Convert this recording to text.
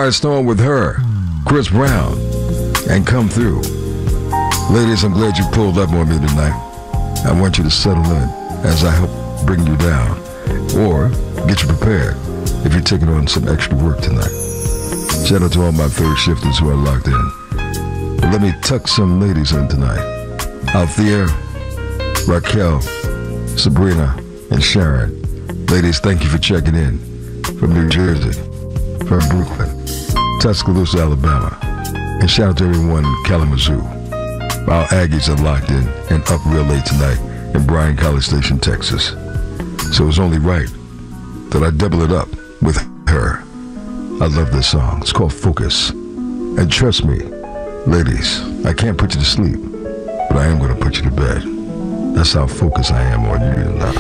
Quiet Storm with her, Chris Brown, and Come Through. Ladies, I'm glad you pulled up on me tonight. I want you to settle in as I help bring you down, or get you prepared if you're taking on some extra work tonight. Shout out to all my third shifters who are locked in. But let me tuck some ladies in tonight. Althea, Raquel, Sabrina, and Sharon. Ladies, thank you for checking in from New Jersey, from Brooklyn, Tuscaloosa, Alabama, and shout out to everyone in Kalamazoo. Our Aggies are locked in and up real late tonight in Bryan College Station, Texas. So it's only right that I double it up with her. I love this song. It's called Focus. And trust me, ladies, I can't put you to sleep, but I am going to put you to bed. That's how focused I am on you tonight.